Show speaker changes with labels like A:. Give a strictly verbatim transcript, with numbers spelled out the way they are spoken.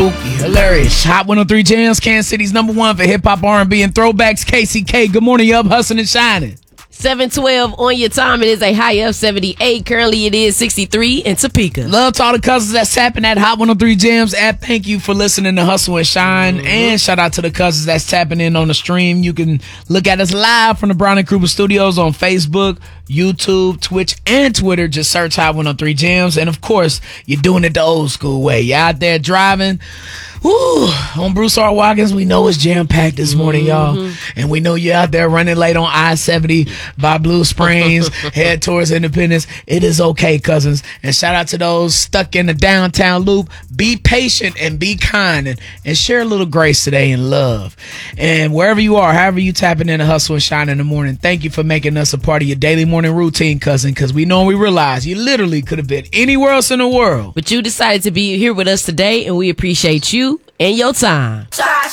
A: Spooky, hilarious. Hot one oh three Jams, Kansas City's number one for hip hop, R and B, and throwbacks. K C K, good morning, you up, hustling and shining.
B: seven twelve on your time. It is a high of seventy-eight. Currently, it is sixty-three in Topeka.
A: Love to all the cousins that's tapping that Hot one oh three Jams app. Thank you for listening to Hustle and Shine. Mm-hmm. And shout out to the cousins that's tapping in on the stream. You can look at us live from the Brown and Kruger Studios on Facebook, YouTube, Twitch, and Twitter. Just search Hot one oh three Jams. And of course, you're doing it the old school way. You're out there driving. Woo, on Bruce R. Watkins, we know it's jam-packed this morning, y'all. Mm-hmm. And we know you're out there running late on I seventy by Blue Springs, head towards Independence. It is okay, cousins. And shout out to those stuck in the downtown loop. Be patient and be kind and, and share a little grace today and love. And wherever you are, however you tapping in to Hustle and Shine in the morning, thank you for making us a part of your daily morning routine, cousin, because we know and we realize you literally could have been anywhere else in the world.
B: But you decided to be here with us today, and we appreciate you and your time.